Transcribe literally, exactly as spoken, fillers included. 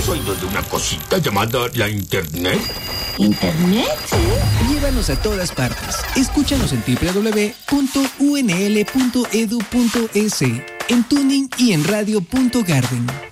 ¿Has oído de una cosita llamada la Internet? ¿Internet? ¿Sí? Llévanos a todas partes. Escúchanos en doble u doble u doble u punto u n l punto e d u punto e s, en Tuning y en radio punto garden.